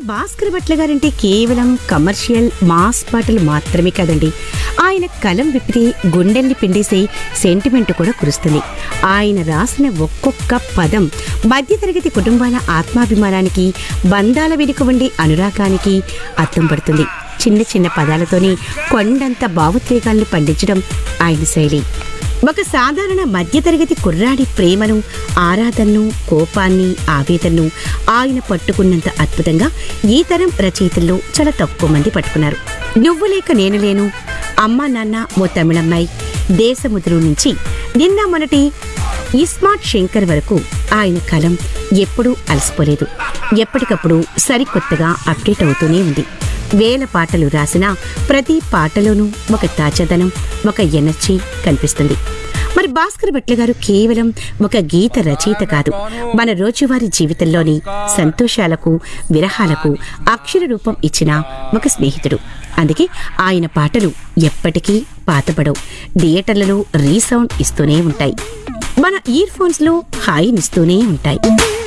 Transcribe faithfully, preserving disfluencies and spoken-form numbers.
Bhaskar Bhatla guarantee కేవలం commercial mass పాటలు మాత్రమే కాదండి. ఆయన కలం విప్పితే గుండెల్ని పిండేసే సెంటిమెంట్ కూడా కురుస్తుంది. ఆయన రాసిన ఒక్కొక్క పదం మధ్యతరగతి కుటుంబాల ఆత్మాభిమానానికి, బంధాల వెనుక ఉండే అనురాగానికి అద్దం పడుతుంది. చిన్న చిన్న పదాలతోనే కొండంత భావోద్వేగాల్ని పండించడం ఆయన శైలి. ఒక సాధారణ మధ్యతరగతి కుర్రాడి ప్రేమను, ఆరాధనను, కోపాన్ని, ఆవేదనను ఆయన పట్టుకున్నంత అద్భుతంగా ఈ తరం రచయితల్లో చాలా తక్కువ మంది పట్టుకున్నారు. నువ్వు లేక నేను లేను, అమ్మా నాన్న ఓ తమిళమ్మాయి, దేశముద్రు నుంచి నిన్న మొన్నటి ఇస్మార్ట్ శంకర్ వరకు ఆయన కలం ఎప్పుడూ అలసిపోలేదు. ఎప్పటికప్పుడు సరికొత్తగా అప్డేట్ అవుతూనే ఉంది. వేల పాటలు రాసిన ప్రతి పాటలోనూ ఒక తాజాదనం, ఒక ఎనర్జీ కనిపిస్తుంది. మరి భాస్కర్ భట్ల గారు కేవలం ఒక గీత రచయిత కాదు, మన రోజువారీ జీవితంలోని సంతోషాలకు, విరహాలకు అక్షర రూపం ఇచ్చిన ఒక స్నేహితుడు. అందుకే ఆయన పాటలు ఎప్పటికీ పాతపడవు. థియేటర్లలో రీసౌండ్ ఇస్తూనే ఉంటాయి, మన ఇయర్ ఫోన్స్ లో హాయినిస్తూనే ఉంటాయి.